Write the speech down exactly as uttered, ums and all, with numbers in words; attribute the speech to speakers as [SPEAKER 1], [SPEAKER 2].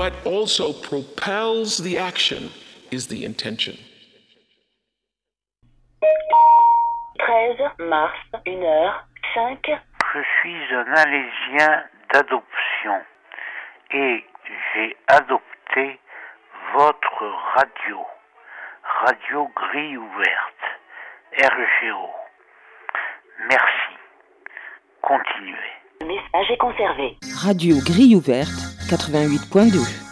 [SPEAKER 1] what also propels the action is the intention.
[SPEAKER 2] treize mars, une heure cinq.
[SPEAKER 3] Je suis un Alésien d'adoption et j'ai adopté votre radio, Radio Grille Ouverte, R G O. Merci. Continuez.
[SPEAKER 2] Le message est conservé.
[SPEAKER 4] Radio Grille Ouverte, quatre-vingt-huit point deux.